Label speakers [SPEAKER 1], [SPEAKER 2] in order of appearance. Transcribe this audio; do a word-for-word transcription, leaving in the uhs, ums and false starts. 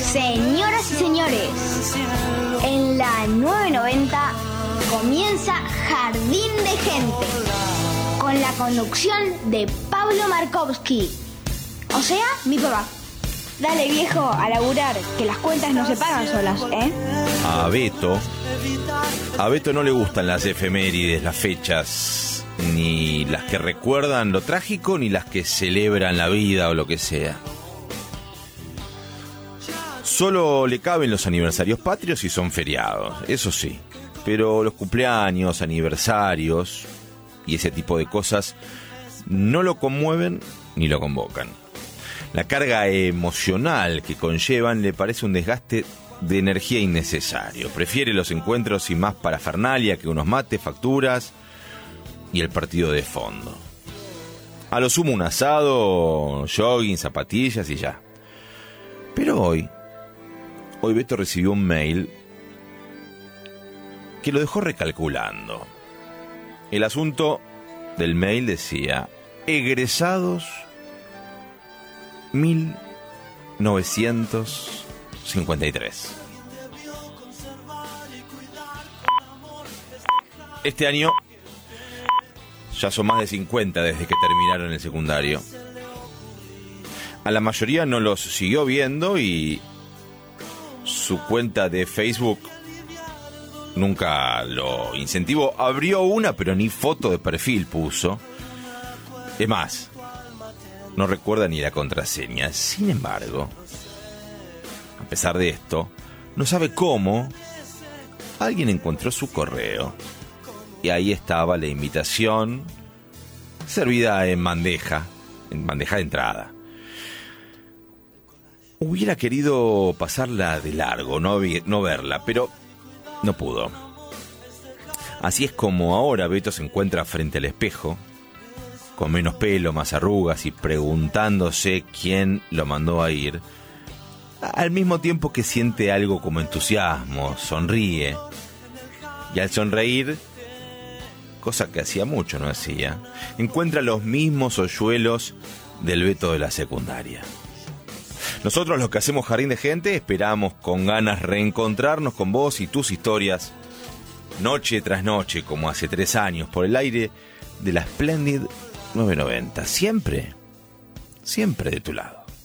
[SPEAKER 1] Señoras y señores, en la nueve noventa comienza Jardín de Gente, con la conducción de Pablo Markovsky, o sea, mi papá. Dale, viejo, a laburar, que las cuentas no se pagan solas, ¿eh?
[SPEAKER 2] A Beto, a Beto no le gustan las efemérides, las fechas, ni las que recuerdan lo trágico, ni las que celebran la vida o lo que sea. Solo le caben los aniversarios patrios y son feriados, eso sí. Pero los cumpleaños, aniversarios y ese tipo de cosas no lo conmueven ni lo convocan. La carga emocional que conllevan le parece un desgaste de energía innecesario. Prefiere los encuentros sin más parafernalia que unos mates, facturas y el partido de fondo. A lo sumo un asado, jogging, zapatillas y ya. Pero hoy, hoy Beto recibió un mail que lo dejó recalculando. El asunto del mail decía: egresados mil novecientos cincuenta y tres. Este año ya son más de cincuenta desde que terminaron el secundario. A la mayoría no los siguió viendo y su cuenta de Facebook nunca lo incentivó. Abrió una, pero ni foto de perfil puso. Es más, no recuerda ni la contraseña. Sin embargo, a pesar de esto, no sabe cómo alguien encontró su correo. Y ahí estaba la invitación servida en bandeja, en bandeja de entrada. Hubiera querido pasarla de largo, no, vi- no verla, pero no pudo. Así es como ahora Beto se encuentra frente al espejo, con menos pelo, más arrugas y preguntándose quién lo mandó a ir, al mismo tiempo que siente algo como entusiasmo, sonríe, y al sonreír, cosa que hacía mucho no hacía, encuentra los mismos hoyuelos del Beto de la secundaria. Nosotros, los que hacemos Jardín de Gente, esperamos con ganas reencontrarnos con vos y tus historias, noche tras noche, como hace tres años, por el aire de la Splendid nueve noventa. Siempre, siempre de tu lado.